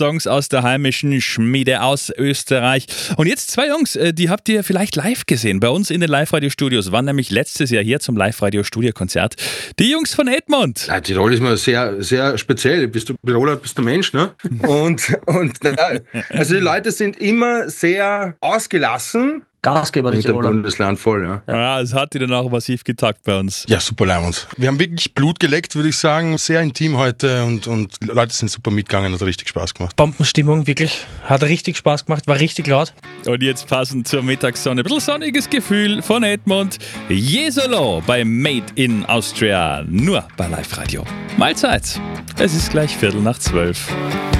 Songs aus der heimischen Schmiede aus Österreich. Und jetzt zwei Jungs, die habt ihr vielleicht live gesehen bei uns in den Live-Radio-Studios. Waren nämlich letztes Jahr hier zum Live-Radio-Studio-Konzert. Die Jungs von Edmund. Ja, Tirol ist mal sehr, sehr speziell. Bist du Tiroler, bist du Mensch, ne? Und also die Leute sind immer sehr ausgelassen. Gastgeber, die Mit dem Tiroler. Bundesland voll, ja. Ja, es hat die dann auch massiv getagt bei uns. Ja, super leibend. Wir haben wirklich Blut geleckt, würde ich sagen. Sehr intim heute und Leute sind super mitgegangen, hat richtig Spaß gemacht. Bombenstimmung, wirklich. Hat richtig Spaß gemacht, war richtig laut. Und jetzt passend zur Mittagssonne, ein bisschen sonniges Gefühl von Edmund. Jesolo bei Made in Austria, nur bei Live Radio. Mahlzeit. Es ist gleich 11:45.